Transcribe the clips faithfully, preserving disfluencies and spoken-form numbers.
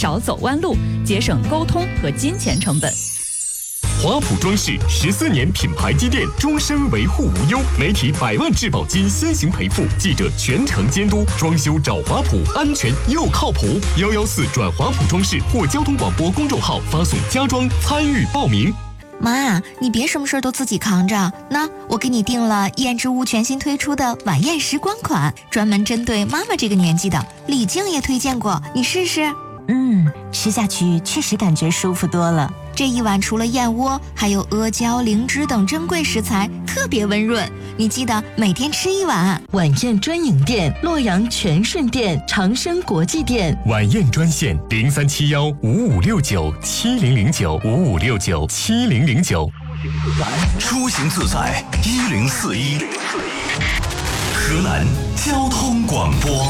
少走弯路，节省沟通和金钱成本。 华普装饰十四年品牌积淀，终身维护无忧，媒体百万质保金先行赔付，记者全程监督，装修找华普，安全又靠谱。幺幺四转华普装饰或交通广播公众号发送家装参与报名。 妈，你别什么事都自己扛着，那我给你订了燕之屋全新推出的晚宴时光款，专门针对妈妈这个年纪的，李静也推荐过，你试试。 嗯，吃下去确实感觉舒服多了。 这一碗除了燕窝，还有阿胶、灵芝等珍贵食材，特别温润。你记得每天吃一碗。 晚宴专营店：洛阳全顺店、长生国际店。 晚宴专线：零三七幺五五六九七零零九五五六九七零零九。 出行自在一零四一，河南交通广播。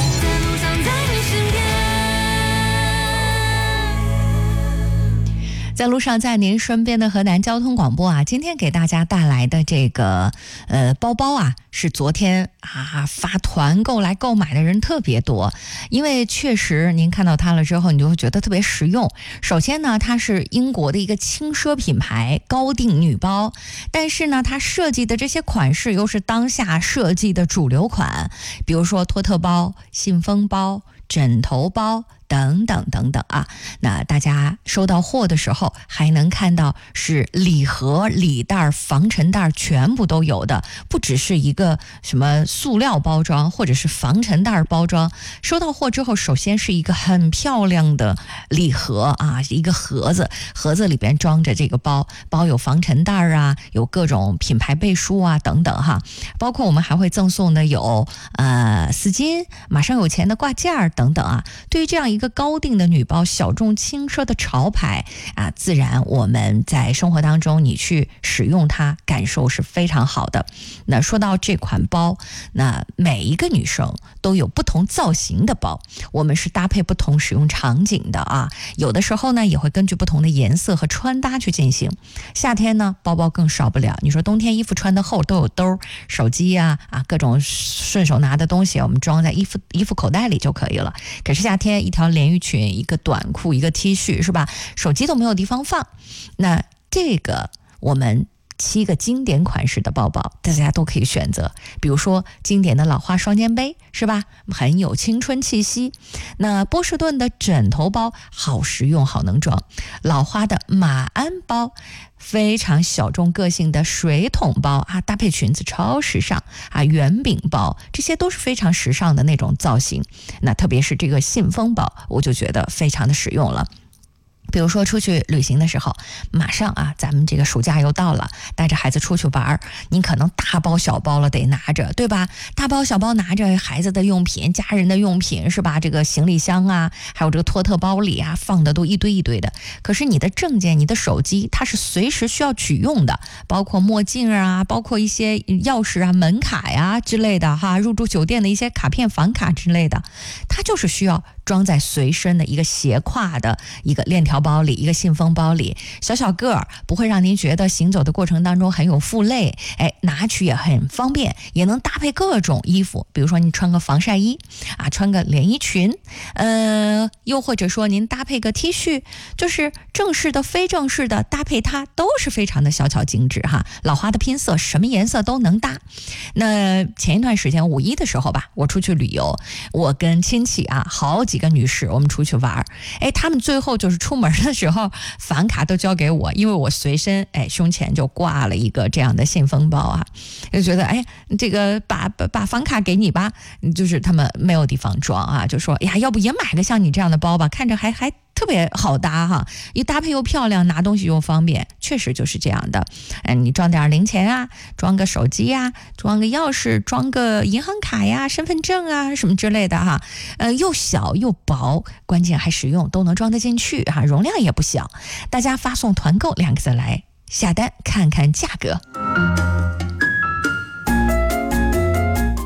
在路上，在您身边的河南交通广播啊，今天给大家带来的这个呃包包啊，是昨天啊发团购来购买的人特别多，因为确实您看到它了之后，你就会觉得特别实用。首先呢，它是英国的一个轻奢品牌高定女包，但是呢，它设计的这些款式又是当下设计的主流款，比如说托特包、信封包、枕头包等等等等啊，那大家收到货的时候还能看到是礼盒、礼袋、防尘袋全部都有的，不只是一个什么塑料包装或者是防尘袋包装。收到货之后，首先是一个很漂亮的礼盒啊，一个盒子，盒子里边装着这个包，包有防尘袋啊，有各种品牌背书啊等等哈，包括我们还会赠送的有呃丝巾、马上有钱的挂件等等啊。对于这样一个一个高定的女包，小众轻奢的潮牌啊，自然我们在生活当中你去使用它，感受是非常好的。那说到这款包，那每一个女生都有不同造型的包，我们是搭配不同使用场景的啊。有的时候呢，也会根据不同的颜色和穿搭去进行。夏天呢，包包更少不了。你说冬天衣服穿得厚，都有兜，手机呀 啊, 啊各种顺手拿的东西，我们装在衣服衣服口袋里就可以了。可是夏天一条连衣裙、一个短裤、一个 T 恤，是吧？手机都没有地方放。那这个我们七个经典款式的包包，大家都可以选择。比如说经典的老花双肩背，是吧？很有青春气息。那波士顿的枕头包，好实用，好能装。老花的马鞍包，非常小众个性的水桶包啊，搭配裙子超时尚啊，圆饼包，这些都是非常时尚的那种造型。那特别是这个信封包，我就觉得非常的实用了。比如说出去旅行的时候，马上啊，咱们这个暑假又到了，带着孩子出去玩，你可能大包小包了得拿着，对吧？大包小包拿着孩子的用品、家人的用品，是吧？这个行李箱啊，还有这个托特包里啊，放的都一堆一堆的。可是你的证件、你的手机，它是随时需要取用的，包括墨镜啊，包括一些钥匙啊、门卡呀之类的哈，入住酒店的一些卡片、房卡之类的，它就是需要装在随身的一个斜挎的一个链条包里，一个信封包里，小小个儿，不会让您觉得行走的过程当中很有负累，哎，拿取也很方便，也能搭配各种衣服，比如说你穿个防晒衣啊，穿个连衣裙，呃，又或者说您搭配个 T 恤，就是正式的、非正式的搭配它都是非常的小巧精致哈。老花的拼色，什么颜色都能搭。那前一段时间五一的时候吧，我出去旅游，我跟亲戚啊，好几个女士，我们出去玩，哎，他们最后就是出门的时候，房卡都交给我，因为我随身哎胸前就挂了一个这样的信封包啊，就觉得哎这个把把把房卡给你吧，就是他们没有地方装啊，就说哎呀，要不也买个像你这样的包吧，看着还还特别好搭哈，一搭配又漂亮，拿东西又方便，确实就是这样的。嗯，你装点零钱啊，装个手机呀、啊，装个钥匙，装个银行卡呀、身份证啊什么之类的哈，呃，又小又薄，关键还实用，都能装得进去哈，容量也不小。大家发送团购两个字来下单，看看价格。咱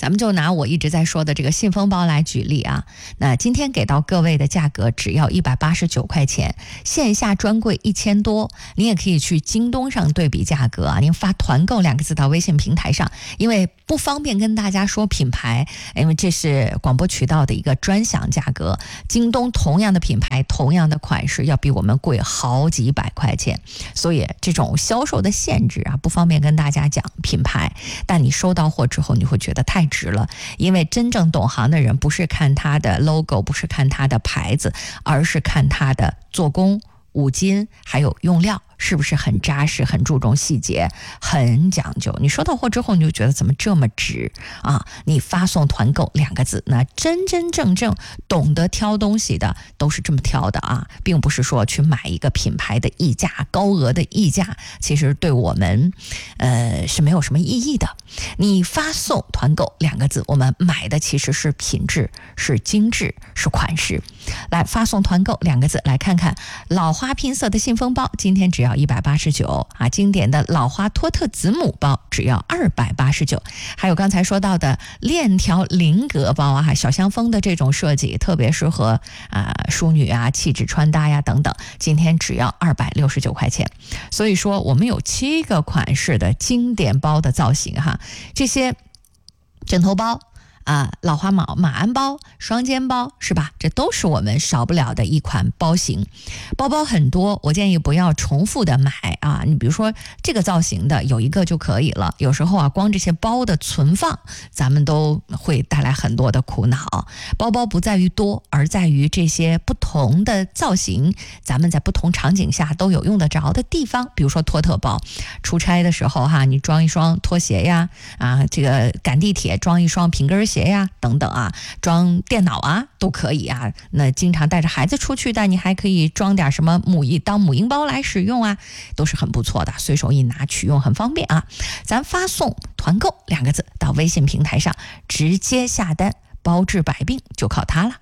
咱们就拿我一直在说的这个信封包来举例啊。那今天给到各位的价格只要一百八十九块钱，线下专柜一千多，您也可以去京东上对比价格啊。您发团购两个字到微信平台上，因为不方便跟大家说品牌，因为这是广播渠道的一个专享价格。京东同样的品牌，同样的款式，要比我们贵好几百块钱，所以这种销售的限制啊，不方便跟大家讲品牌。但你收到货之后，你会觉得太值了，因为真正懂行的人不是看它的 logo， 不是看它的牌子，而是看它的做工、五金还有用料是不是很扎实，很注重细节，很讲究。你收到货之后，你就觉得怎么这么值啊？你发送团购两个字，那真真正正懂得挑东西的都是这么挑的啊，并不是说去买一个品牌的溢价，高额的溢价，其实对我们呃是没有什么意义的。你发送团购两个字，我们买的其实是品质，是精致，是款式。来，发送团购两个字，来看看老花拼色的信封包，今天只要一百八十九啊，经典的老花托特子母包只要二百八十九，还有刚才说到的链条菱格包啊，小香风的这种设计特别适合啊淑女啊、气质穿搭呀等等，今天只要二百六十九块钱。所以说我们有七个款式的经典包的造型哈，这些枕头包啊，老花马马鞍包、双肩包是吧？这都是我们少不了的一款包型。包包很多，我建议不要重复的买啊。你比如说这个造型的有一个就可以了。有时候啊，光这些包的存放，咱们都会带来很多的苦恼。包包不在于多，而在于这些不同的造型，咱们在不同场景下都有用得着的地方。比如说托特包，出差的时候哈，你装一双拖鞋呀，啊，这个赶地铁装一双平跟鞋呀等等啊，装电脑啊都可以啊。那经常带着孩子出去的，你还可以装点什么母婴当母婴包来使用啊，都是很不错的，随手一拿取用很方便啊。咱发送团购两个字到微信平台上，直接下单，包治百病就靠它了。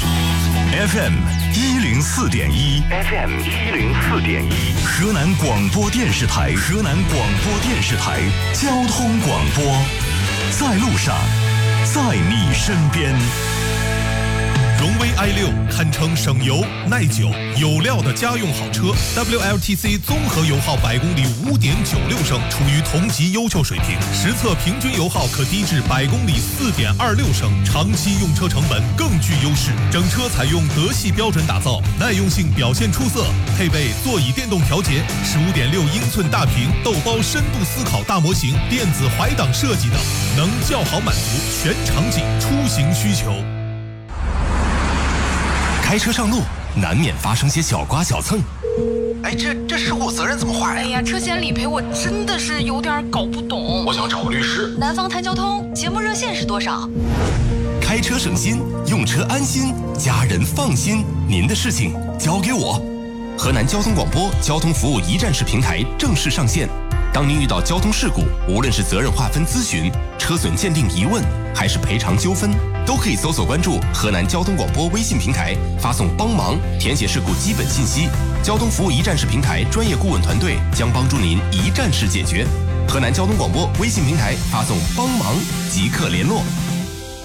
F M 一零四点一 ，F M 一零四点一，河南广播电视台，河南广播电视台交通广播，在路上，在你身边。 荣威 i 六堪称省油、耐久、有料的家用好车 ，W L T C 综合油耗百公里五点九六升，处于同级优秀水平。实测平均油耗可低至百公里四点二六升，长期用车成本更具优势。整车采用德系标准打造，耐用性表现出色，配备座椅电动调节、十五点六英寸大屏豆包深度思考大模型、电子怀档设计等，能较好满足全场景出行需求。 开车上路难免发生些小刮小蹭， 哎，这这事故责任怎么划呀？ 哎呀，车险理赔我真的是有点搞不懂。 我想找个律师。 南方谈交通节目热线是多少？ 开车省心，用车安心，家人放心，您的事情交给我。河南交通广播交通服务一站式平台正式上线。当您遇到交通事故，无论是责任划分咨询、车损鉴定疑问，还是赔偿纠纷，都可以搜索关注河南交通广播微信平台，发送帮忙，填写事故基本信息。交通服务一站式平台专业顾问团队将帮助您一站式解决。河南交通广播微信平台发送帮忙即刻联络。